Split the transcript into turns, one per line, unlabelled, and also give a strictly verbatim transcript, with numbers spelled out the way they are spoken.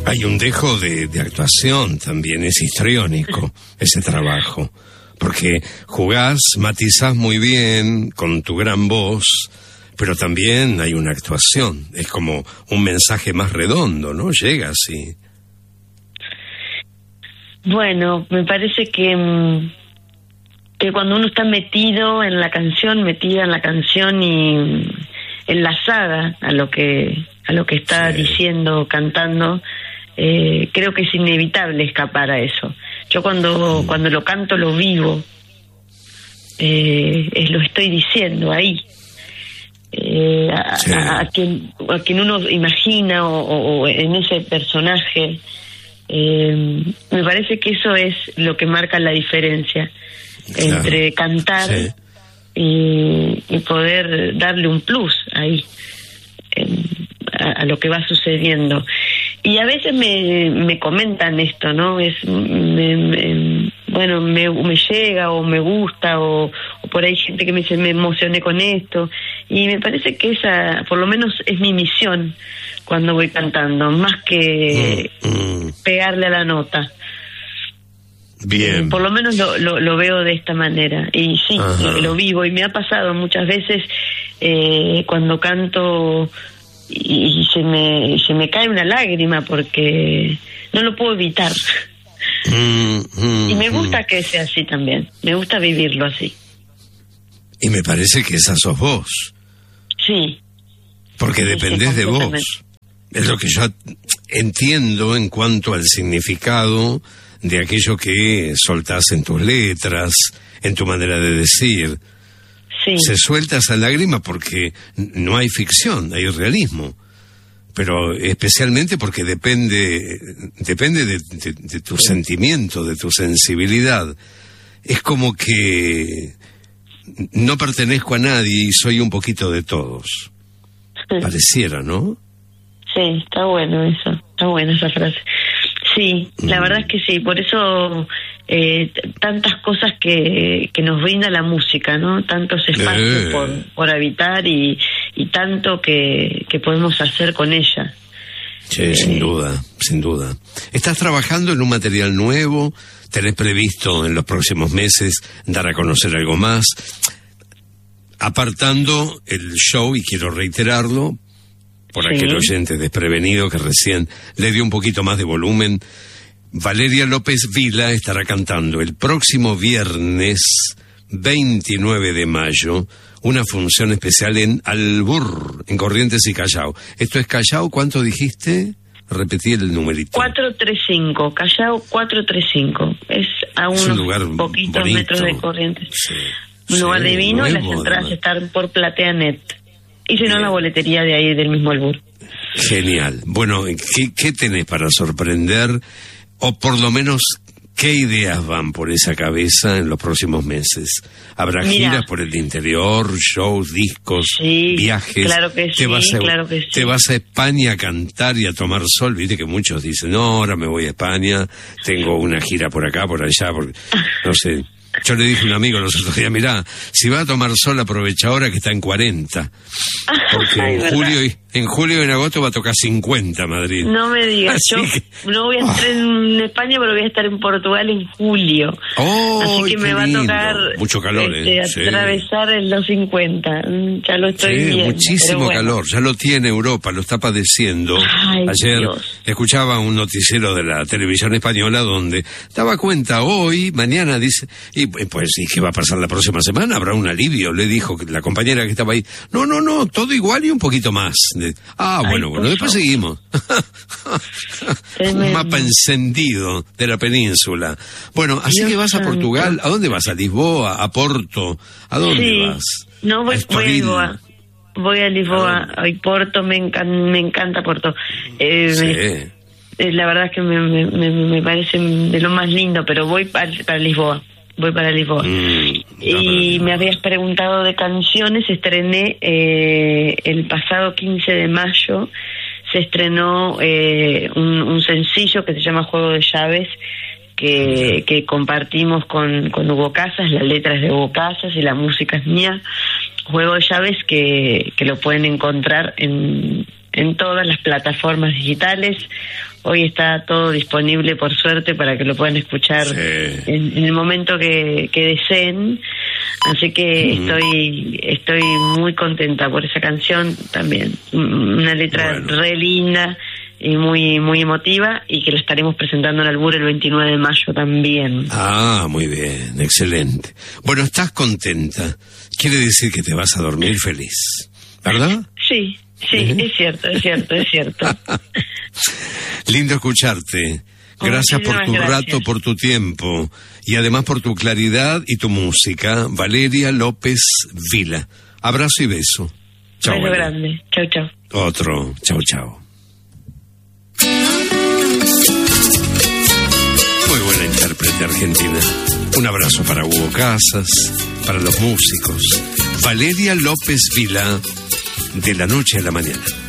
Hay un dejo de, de actuación también, es histriónico ese trabajo, porque jugás, matizás muy bien con tu gran voz, pero también hay una actuación, es como un mensaje más redondo, ¿no? Llega así.
Bueno, me parece que, que cuando uno está metido en la canción, metida en la canción y enlazada a lo que a lo que está sí. diciendo, cantando, eh, creo que es inevitable escapar a eso. Yo cuando mm. cuando lo canto lo vivo, eh, es, lo estoy diciendo ahí. Eh, a, sí. a, a, quien, a quien uno imagina o, o, o en ese personaje, eh, me parece que eso es lo que marca la diferencia claro. entre cantar sí. y, y poder darle un plus ahí eh, a, a lo que va sucediendo. Y a veces me, me comentan esto, ¿no? Es me, me, bueno, me, me llega o me gusta o, o por ahí gente que me dice me emocioné con esto, y me parece que esa, por lo menos es mi misión cuando voy cantando, más que mm, mm. pegarle a la nota.
Bien.
Eh, por lo menos lo, lo, lo veo de esta manera, y sí, lo, lo vivo, y me ha pasado muchas veces eh, cuando canto y se me se me cae una lágrima porque no lo puedo evitar. Mm, mm, y me gusta mm. que sea así también, me gusta vivirlo así.
Y me parece que esa sos vos.
Sí.
Porque sí, dependés sí, de vos. Es lo que yo entiendo en cuanto al significado de aquello que soltás en tus letras, en tu manera de decir. Sí. Se suelta esa lágrima porque no hay ficción, hay realismo, pero especialmente porque depende depende de, de, de tu sentimiento, de tu sensibilidad. Es como que no pertenezco a nadie y soy un poquito de todos. Pareciera, ¿no?
Sí, está bueno eso, está buena esa frase. Sí, la mm. verdad es que sí, por eso eh, tantas cosas que, que nos brinda la música, ¿no? Tantos espacios eh. por, por habitar y, y tanto que, que podemos hacer con ella.
Sí, eh. sin duda, sin duda. ¿Estás trabajando en un material nuevo? ¿Tenés previsto en los próximos meses dar a conocer algo más? Apartando el show, y quiero reiterarlo, por sí. aquel oyente desprevenido que recién le dio un poquito más de volumen, Valeria López Vila estará cantando el próximo viernes veintinueve de mayo una función especial en Albur, en Corrientes y Callao. ¿Esto es Callao? ¿Cuánto dijiste? Repetí el numerito.
cuatrocientos treinta y cinco, Callao cuatrocientos treinta y cinco. Es a unos es un lugar poquitos bonito. metros de Corrientes. Sí, un sí, lugar divino, y las entradas además. están por PlateaNet. Y si no, la boletería de ahí, del mismo Albur.
Genial. Bueno, ¿qué, qué tenés para sorprender? O por lo menos, ¿qué ideas van por esa cabeza en los próximos meses? ¿Habrá Mira, giras por el interior, shows, discos,
sí,
viajes?
Claro que sí,
¿Te vas a,
claro que sí.
¿Te vas a España a cantar y a tomar sol? Viste que muchos dicen, no, ahora me voy a España, tengo una gira por acá, por allá, porque, no sé... Yo le dije a un amigo los otros días, mirá, si va a tomar sol aprovecha ahora que está en cuarenta, porque Ay, en ¿verdad? julio y en julio y en agosto va a tocar cincuenta Madrid.
No me digas,
Así
yo
que...
no voy a estar oh. en España, pero voy a estar en Portugal en julio.
Oh,
Así que me va
lindo.
a tocar
mucho calor,
este,
¿eh?
atravesar sí. los cincuenta, ya lo estoy
sí,
viendo.
Muchísimo
bueno.
calor, ya lo tiene Europa, lo está padeciendo.
Ay,
Ayer
Dios.
escuchaba un noticiero de la televisión española donde daba cuenta hoy, mañana, dice, y pues ¿y qué va a pasar la próxima semana? Habrá un alivio, le dijo la compañera que estaba ahí. No, no, no, todo igual y un poquito más. Ah, bueno, Ay, bueno, después favor. seguimos. Un mapa encendido de la península. Bueno, así
Dios
que vas a
santo.
Portugal. ¿A dónde vas? ¿A Lisboa? ¿A Porto? ¿A dónde
sí.
vas?
No, voy
a,
voy a Lisboa. Voy a Lisboa. Hoy Porto, me, encan, me encanta Porto. Eh,
sí.
me, la verdad es que me, me, me parece de lo más lindo, pero voy para, para Lisboa. Voy para Lisboa. Mm, y no, me habías preguntado de canciones. Estrené eh, el pasado quince de mayo, se estrenó eh, un, un sencillo que se llama Juego de Llaves, que, que compartimos con, con Hugo Casas. La letra es de Hugo Casas y la música es mía. Juego de Llaves que, que lo pueden encontrar en, en todas las plataformas digitales. Hoy está todo disponible, por suerte, para que lo puedan escuchar sí. en, en el momento que, que deseen. Así que mm. estoy estoy muy contenta por esa canción también. Una letra bueno. re linda y muy muy emotiva, y que la estaremos presentando en Albur el veintinueve de mayo también.
Ah, muy bien, excelente. Bueno, estás contenta. Quiere decir que te vas a dormir feliz, ¿verdad?
Sí. Sí, ¿Eh? es cierto, es cierto, es cierto.
Lindo escucharte. Gracias por tu gracias. rato, por tu tiempo y además por tu claridad y tu música. Valeria López Vila. Abrazo y beso.
Chao. Beso grande. Chau, chau.
Otro. Chau, chau. Muy buena intérprete argentina. Un abrazo para Hugo Casas, para los músicos. Valeria López Vila. De la noche a la mañana.